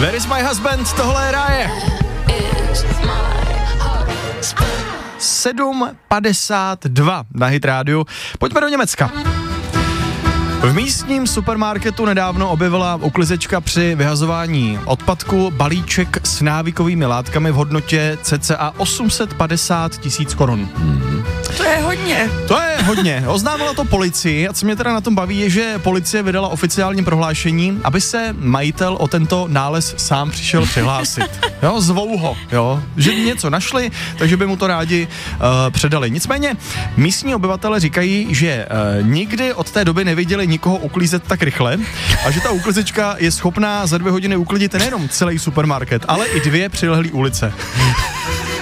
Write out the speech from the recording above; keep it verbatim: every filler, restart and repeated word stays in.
Where is my husband? Tohle je Ráje. sedm padesát dva na Hit rádiu. Pojďme do Německa. V místním supermarketu nedávno objevila uklizečka při vyhazování odpadku balíček s návykovými látkami v hodnotě cca osm set padesát tisíc korun. Hmm. To je hodně. To je hodně. Oznámila to policii a co mě teda na tom baví je, že policie vydala oficiální prohlášení, aby se majitel o tento nález sám přišel přihlásit. Jo, zvou ho, jo, že něco našli, takže by mu to rádi uh, předali. Nicméně místní obyvatele říkají, že uh, nikdy od té doby neviděli nikoho uklízet tak rychle a že ta uklizečka je schopná za dvě hodiny uklidit nejenom celý supermarket, ale i dvě přilehlý ulice.